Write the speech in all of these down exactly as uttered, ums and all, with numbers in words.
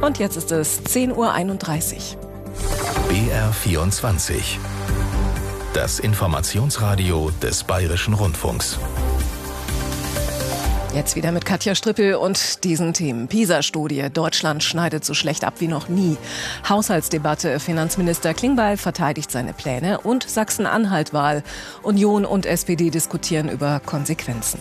Und jetzt ist es zehn Uhr einunddreißig. B R vierundzwanzig. Das Informationsradio des Bayerischen Rundfunks. Jetzt wieder mit Katja Strippel und diesen Themen. PISA-Studie. Deutschland schneidet so schlecht ab wie noch nie. Haushaltsdebatte. Finanzminister Klingbeil verteidigt seine Pläne. Und Sachsen-Anhalt-Wahl. Union und S P D diskutieren über Konsequenzen.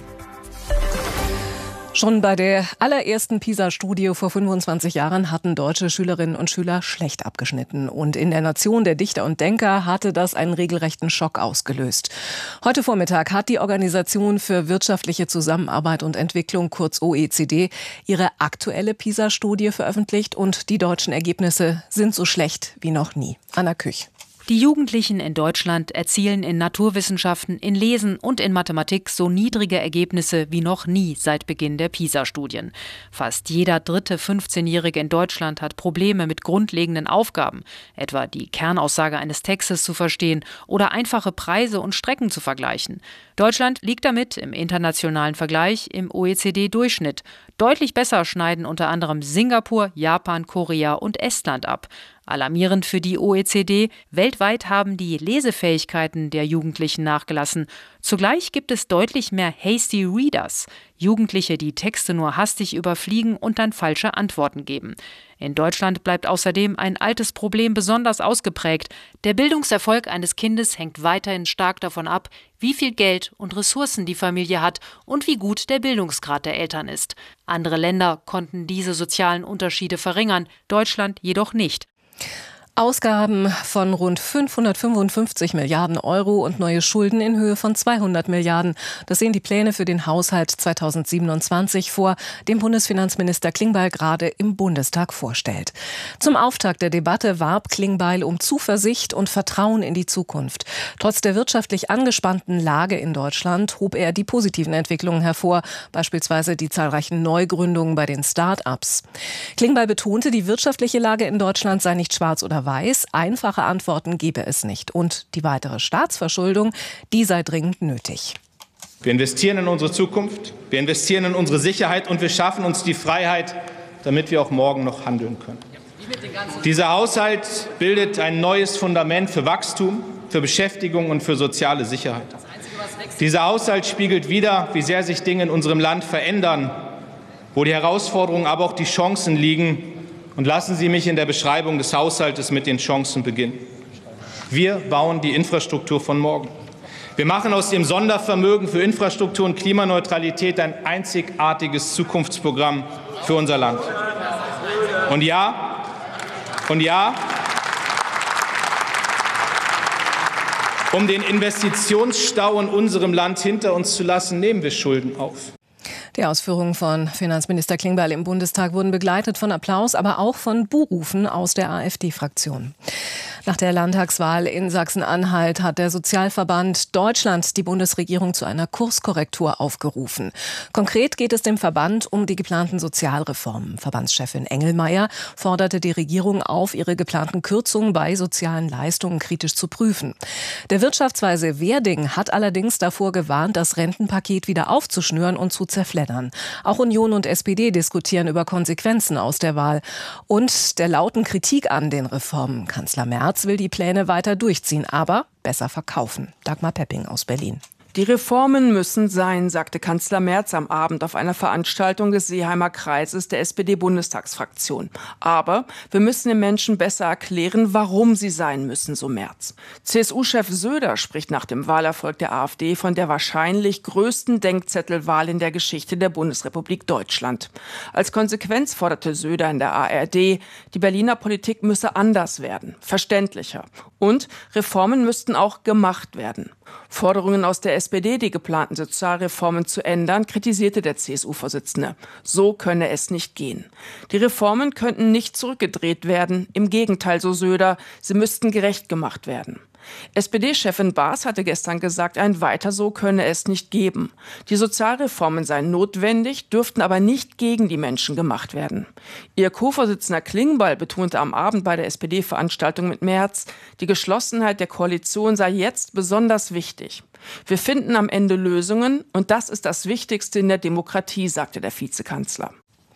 Schon bei der allerersten PISA-Studie vor fünfundzwanzig Jahren hatten deutsche Schülerinnen und Schüler schlecht abgeschnitten. Und in der Nation der Dichter und Denker hatte das einen regelrechten Schock ausgelöst. Heute Vormittag hat die Organisation für wirtschaftliche Zusammenarbeit und Entwicklung, kurz O E C D, ihre aktuelle PISA-Studie veröffentlicht. Und die deutschen Ergebnisse sind so schlecht wie noch nie. Anna Küch. Die Jugendlichen in Deutschland erzielen in Naturwissenschaften, in Lesen und in Mathematik so niedrige Ergebnisse wie noch nie seit Beginn der PISA-Studien. Fast jeder dritte fünfzehnjährige in Deutschland hat Probleme mit grundlegenden Aufgaben, etwa die Kernaussage eines Textes zu verstehen oder einfache Preise und Strecken zu vergleichen. Deutschland liegt damit im internationalen Vergleich im O E C D-Durchschnitt. Deutlich besser schneiden unter anderem Singapur, Japan, Korea und Estland ab. Alarmierend für die O E C D, weltweit haben die Lesefähigkeiten der Jugendlichen nachgelassen. Zugleich gibt es deutlich mehr Hasty Readers, Jugendliche, die Texte nur hastig überfliegen und dann falsche Antworten geben. In Deutschland bleibt außerdem ein altes Problem besonders ausgeprägt. Der Bildungserfolg eines Kindes hängt weiterhin stark davon ab, wie viel Geld und Ressourcen die Familie hat und wie gut der Bildungsgrad der Eltern ist. Andere Länder konnten diese sozialen Unterschiede verringern, Deutschland jedoch nicht. Ausgaben von rund fünfhundertfünfundfünfzig Milliarden Euro und neue Schulden in Höhe von zweihundert Milliarden. Das sehen die Pläne für den Haushalt zweitausendsiebenundzwanzig vor, den Bundesfinanzminister Klingbeil gerade im Bundestag vorstellt. Zum Auftakt der Debatte warb Klingbeil um Zuversicht und Vertrauen in die Zukunft. Trotz der wirtschaftlich angespannten Lage in Deutschland hob er die positiven Entwicklungen hervor, beispielsweise die zahlreichen Neugründungen bei den Start-ups. Klingbeil betonte, die wirtschaftliche Lage in Deutschland sei nicht schwarz oder weiß, einfache Antworten gebe es nicht. Und die weitere Staatsverschuldung, die sei dringend nötig. Wir investieren in unsere Zukunft, wir investieren in unsere Sicherheit und wir schaffen uns die Freiheit, damit wir auch morgen noch handeln können. Dieser Haushalt bildet ein neues Fundament für Wachstum, für Beschäftigung und für soziale Sicherheit. Dieser Haushalt spiegelt wider, wie sehr sich Dinge in unserem Land verändern, wo die Herausforderungen, aber auch die Chancen liegen. Und lassen Sie mich in der Beschreibung des Haushaltes mit den Chancen beginnen. Wir bauen die Infrastruktur von morgen. Wir machen aus dem Sondervermögen für Infrastruktur und Klimaneutralität ein einzigartiges Zukunftsprogramm für unser Land. Und ja, und ja, um den Investitionsstau in unserem Land hinter uns zu lassen, nehmen wir Schulden auf. Die Ausführungen von Finanzminister Klingbeil im Bundestag wurden begleitet von Applaus, aber auch von Buhrufen aus der AfD-Fraktion. Nach der Landtagswahl in Sachsen-Anhalt hat der Sozialverband Deutschland die Bundesregierung zu einer Kurskorrektur aufgerufen. Konkret geht es dem Verband um die geplanten Sozialreformen. Verbandschefin Engelmeier forderte die Regierung auf, ihre geplanten Kürzungen bei sozialen Leistungen kritisch zu prüfen. Der Wirtschaftsweise Werding hat allerdings davor gewarnt, das Rentenpaket wieder aufzuschnüren und zu zerfleddern. Auch Union und S P D diskutieren über Konsequenzen aus der Wahl und der lauten Kritik an den Reformen. Kanzler Merz will die Pläne weiter durchziehen, aber besser verkaufen. Dagmar Pepping aus Berlin. Die Reformen müssen sein, sagte Kanzler Merz am Abend auf einer Veranstaltung des Seeheimer Kreises der S P D-Bundestagsfraktion. Aber wir müssen den Menschen besser erklären, warum sie sein müssen, so Merz. C S U-Chef Söder spricht nach dem Wahlerfolg der AfD von der wahrscheinlich größten Denkzettelwahl in der Geschichte der Bundesrepublik Deutschland. Als Konsequenz forderte Söder in der A R D, die Berliner Politik müsse anders werden, verständlicher. Und Reformen müssten auch gemacht werden. Forderungen aus der S P D, die geplanten Sozialreformen zu ändern, kritisierte der C S U-Vorsitzende. So könne es nicht gehen. Die Reformen könnten nicht zurückgedreht werden. Im Gegenteil, so Söder, sie müssten gerecht gemacht werden. S P D-Chefin Baas hatte gestern gesagt, ein Weiter so könne es nicht geben. Die Sozialreformen seien notwendig, dürften aber nicht gegen die Menschen gemacht werden. Ihr Co-Vorsitzender Klingbeil betonte am Abend bei der S P D-Veranstaltung mit Merz, die Geschlossenheit der Koalition sei jetzt besonders wichtig. Wir finden am Ende Lösungen und das ist das Wichtigste in der Demokratie, sagte der Vizekanzler.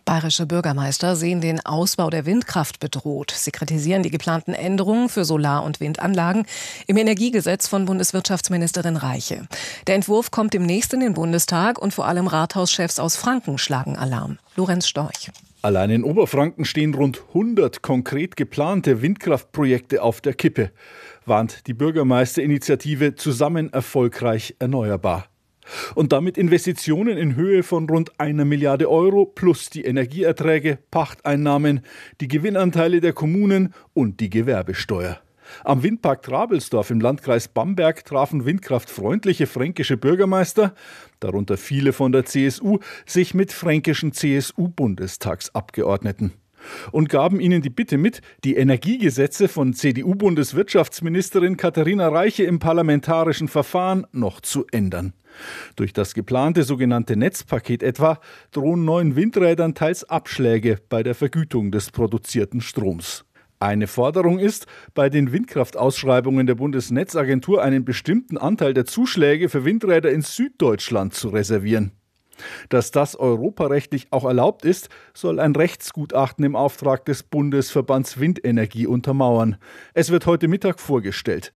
Bayerische Bürgermeister sehen den Ausbau der Windkraft bedroht. Sie kritisieren die geplanten Änderungen für Solar- und Windanlagen im Energiegesetz von Bundeswirtschaftsministerin Reiche. Der Entwurf kommt demnächst in den Bundestag und vor allem Rathauschefs aus Franken schlagen Alarm. Lorenz Storch. Allein in Oberfranken stehen rund hundert konkret geplante Windkraftprojekte auf der Kippe, warnt die Bürgermeisterinitiative Zusammen erfolgreich erneuerbar. Und damit Investitionen in Höhe von rund einer Milliarde Euro plus die Energieerträge, Pachteinnahmen, die Gewinnanteile der Kommunen und die Gewerbesteuer. Am Windpark Trabelsdorf im Landkreis Bamberg trafen windkraftfreundliche fränkische Bürgermeister, darunter viele von der C S U, sich mit fränkischen C S U-Bundestagsabgeordneten und gaben ihnen die Bitte mit, die Energiegesetze von C D U-Bundeswirtschaftsministerin Katharina Reiche im parlamentarischen Verfahren noch zu ändern. Durch das geplante sogenannte Netzpaket etwa drohen neuen Windrädern teils Abschläge bei der Vergütung des produzierten Stroms. Eine Forderung ist, bei den Windkraftausschreibungen der Bundesnetzagentur einen bestimmten Anteil der Zuschläge für Windräder in Süddeutschland zu reservieren. Dass das europarechtlich auch erlaubt ist, soll ein Rechtsgutachten im Auftrag des Bundesverbands Windenergie untermauern. Es wird heute Mittag vorgestellt.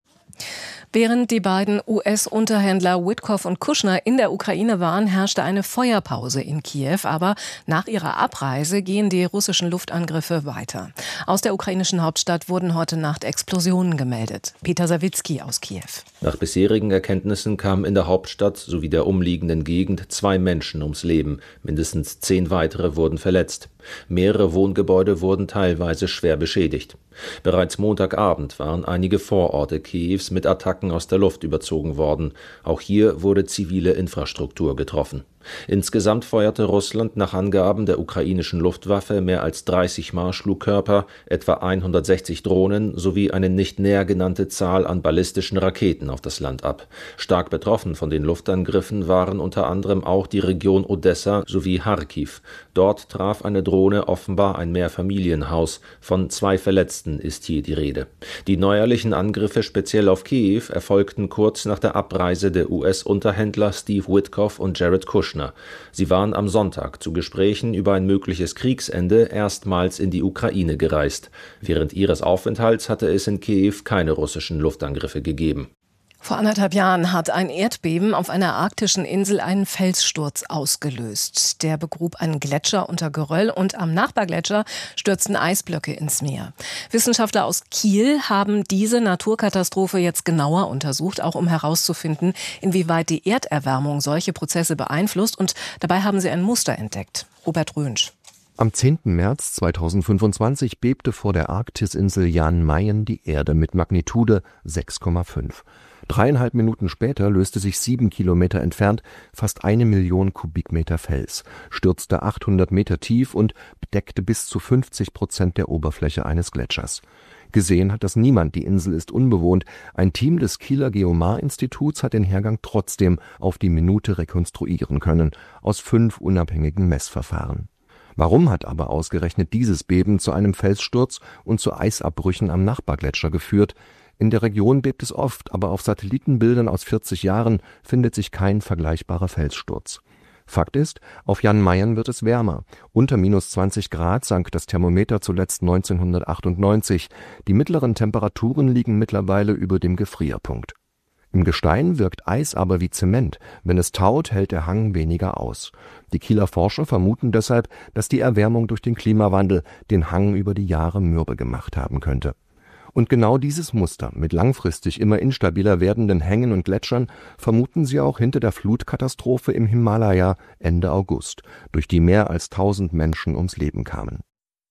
Während die beiden U S-Unterhändler Witkoff und Kushner in der Ukraine waren, herrschte eine Feuerpause in Kiew. Aber nach ihrer Abreise gehen die russischen Luftangriffe weiter. Aus der ukrainischen Hauptstadt wurden heute Nacht Explosionen gemeldet. Peter Sawicki aus Kiew. Nach bisherigen Erkenntnissen kamen in der Hauptstadt sowie der umliegenden Gegend zwei Menschen ums Leben. Mindestens zehn weitere wurden verletzt. Mehrere Wohngebäude wurden teilweise schwer beschädigt. Bereits Montagabend waren einige Vororte Kiews mit Attacken aus der Luft überzogen worden. Auch hier wurde zivile Infrastruktur getroffen. Insgesamt feuerte Russland nach Angaben der ukrainischen Luftwaffe mehr als dreißig Marschflugkörper, etwa hundertsechzig Drohnen sowie eine nicht näher genannte Zahl an ballistischen Raketen auf das Land ab. Stark betroffen von den Luftangriffen waren unter anderem auch die Region Odessa sowie Charkiw. Dort traf eine Drohne offenbar ein Mehrfamilienhaus. Von zwei Verletzten ist hier die Rede. Die neuerlichen Angriffe speziell auf Kiew erfolgten kurz nach der Abreise der U S-Unterhändler Steve Witkoff und Jared Kushner. Sie waren am Sonntag zu Gesprächen über ein mögliches Kriegsende erstmals in die Ukraine gereist. Während ihres Aufenthalts hatte es in Kiew keine russischen Luftangriffe gegeben. Vor anderthalb Jahren hat ein Erdbeben auf einer arktischen Insel einen Felssturz ausgelöst. Der begrub einen Gletscher unter Geröll und am Nachbargletscher stürzten Eisblöcke ins Meer. Wissenschaftler aus Kiel haben diese Naturkatastrophe jetzt genauer untersucht, auch um herauszufinden, inwieweit die Erderwärmung solche Prozesse beeinflusst. Und dabei haben sie ein Muster entdeckt. Robert Rönsch. Am zehnten März zweitausendfünfundzwanzig bebte vor der Arktisinsel Jan Mayen die Erde mit Magnitude sechs Komma fünf. Dreieinhalb Minuten später löste sich sieben Kilometer entfernt fast eine Million Kubikmeter Fels, stürzte achthundert Meter tief und bedeckte bis zu fünfzig Prozent der Oberfläche eines Gletschers. Gesehen hat das niemand, die Insel ist unbewohnt. Ein Team des Kieler Geomar-Instituts hat den Hergang trotzdem auf die Minute rekonstruieren können, aus fünf unabhängigen Messverfahren. Warum hat aber ausgerechnet dieses Beben zu einem Felssturz und zu Eisabbrüchen am Nachbargletscher geführt? In der Region bebt es oft, aber auf Satellitenbildern aus vierzig Jahren findet sich kein vergleichbarer Felssturz. Fakt ist, auf Jan Mayen wird es wärmer. Unter minus zwanzig Grad sank das Thermometer zuletzt neunzehnhundertachtundneunzig. Die mittleren Temperaturen liegen mittlerweile über dem Gefrierpunkt. Im Gestein wirkt Eis aber wie Zement. Wenn es taut, hält der Hang weniger aus. Die Kieler Forscher vermuten deshalb, dass die Erwärmung durch den Klimawandel den Hang über die Jahre mürbe gemacht haben könnte. Und genau dieses Muster mit langfristig immer instabiler werdenden Hängen und Gletschern vermuten sie auch hinter der Flutkatastrophe im Himalaya Ende August, durch die mehr als tausend Menschen ums Leben kamen.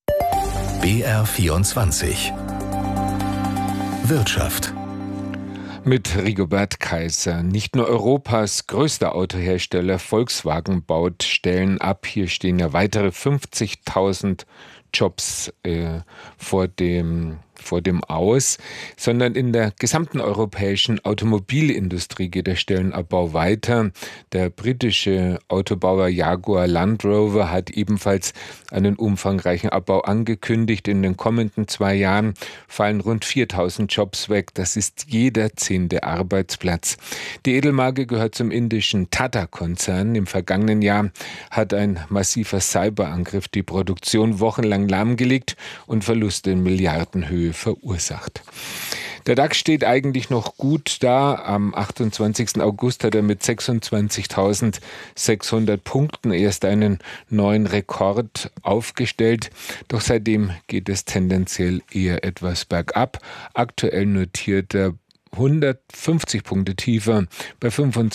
B R vierundzwanzig Wirtschaft. Mit Rigobert Kaiser. Nicht nur Europas größter Autohersteller Volkswagen baut Stellen ab. Hier stehen ja weitere fünfzigtausend Jobs äh, vor dem vor dem Aus, sondern in der gesamten europäischen Automobilindustrie geht der Stellenabbau weiter. Der britische Autobauer Jaguar Land Rover hat ebenfalls einen umfangreichen Abbau angekündigt. In den kommenden zwei Jahren fallen rund viertausend Jobs weg. Das ist jeder zehnte Arbeitsplatz. Die Edelmarke gehört zum indischen Tata-Konzern. Im vergangenen Jahr hat ein massiver Cyberangriff die Produktion wochenlang lahmgelegt und Verluste in Milliardenhöhe verursacht. Der DAX steht eigentlich noch gut da. Am achtundzwanzigsten August hat er mit sechsundzwanzigtausendsechshundert Punkten erst einen neuen Rekord aufgestellt. Doch seitdem geht es tendenziell eher etwas bergab. Aktuell notiert er hundertfünfzig Punkte tiefer bei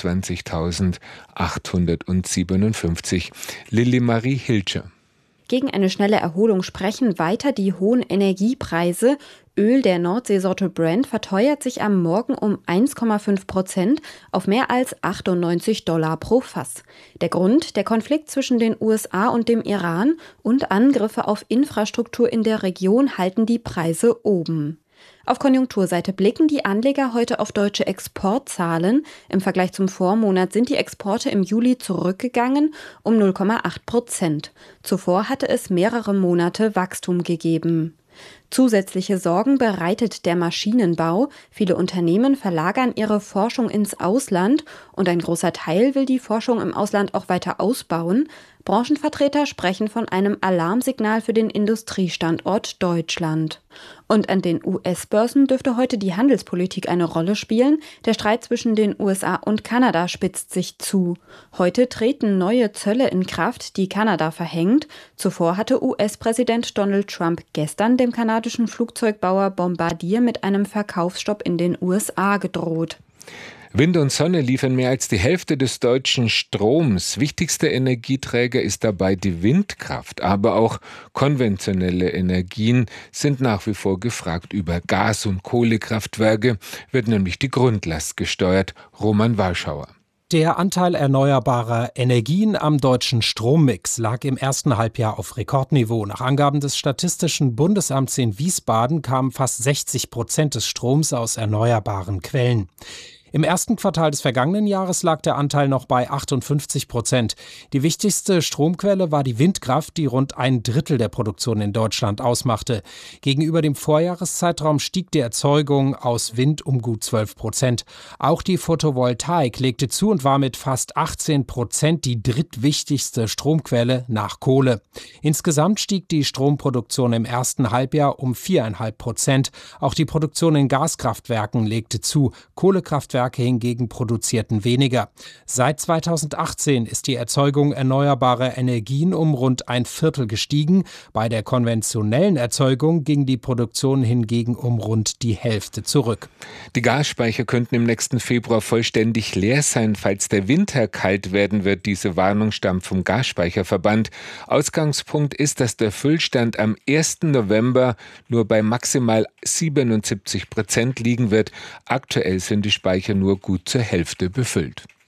fünfundzwanzigtausendachthundertsiebenundfünfzig. Lilly Marie Hilscher. Gegen eine schnelle Erholung sprechen weiter die hohen Energiepreise. Öl der Nordseesorte Brent verteuert sich am Morgen um eins Komma fünf Prozent auf mehr als achtundneunzig Dollar pro Fass. Der Grund: der Konflikt zwischen den U S A und dem Iran und Angriffe auf Infrastruktur in der Region halten die Preise oben. Auf Konjunkturseite blicken die Anleger heute auf deutsche Exportzahlen. Im Vergleich zum Vormonat sind die Exporte im Juli zurückgegangen um null Komma acht Prozent. Zuvor hatte es mehrere Monate Wachstum gegeben. Zusätzliche Sorgen bereitet der Maschinenbau. Viele Unternehmen verlagern ihre Forschung ins Ausland und ein großer Teil will die Forschung im Ausland auch weiter ausbauen. Branchenvertreter sprechen von einem Alarmsignal für den Industriestandort Deutschland. Und an den U S-Börsen dürfte heute die Handelspolitik eine Rolle spielen. Der Streit zwischen den U S A und Kanada spitzt sich zu. Heute treten neue Zölle in Kraft, die Kanada verhängt. Zuvor hatte U S-Präsident Donald Trump gestern dem kanadischen Flugzeugbauer Bombardier mit einem Verkaufsstopp in den U S A gedroht. Wind und Sonne liefern mehr als die Hälfte des deutschen Stroms. Wichtigster Energieträger ist dabei die Windkraft. Aber auch konventionelle Energien sind nach wie vor gefragt. Über Gas- und Kohlekraftwerke wird nämlich die Grundlast gesteuert. Roman Warschauer. Der Anteil erneuerbarer Energien am deutschen Strommix lag im ersten Halbjahr auf Rekordniveau. Nach Angaben des Statistischen Bundesamts in Wiesbaden kamen fast sechzig Prozent des Stroms aus erneuerbaren Quellen. Im ersten Quartal des vergangenen Jahres lag der Anteil noch bei achtundfünfzig Prozent. Die wichtigste Stromquelle war die Windkraft, die rund ein Drittel der Produktion in Deutschland ausmachte. Gegenüber dem Vorjahreszeitraum stieg die Erzeugung aus Wind um gut zwölf Prozent. Auch die Photovoltaik legte zu und war mit fast achtzehn Prozent die drittwichtigste Stromquelle nach Kohle. Insgesamt stieg die Stromproduktion im ersten Halbjahr um vier Komma fünf Prozent. Auch die Produktion in Gaskraftwerken legte zu. Kohlekraftwerke hingegen produzierten weniger. Seit zweitausendachtzehn ist die Erzeugung erneuerbarer Energien um rund ein Viertel gestiegen. Bei der konventionellen Erzeugung ging die Produktion hingegen um rund die Hälfte zurück. Die Gasspeicher könnten im nächsten Februar vollständig leer sein, falls der Winter kalt werden wird. Diese Warnung stammt vom Gasspeicherverband. Ausgangspunkt ist, dass der Füllstand am ersten November nur bei maximal siebenundsiebzig Prozent liegen wird. Aktuell sind die Speicher nur gut zur Hälfte befüllt.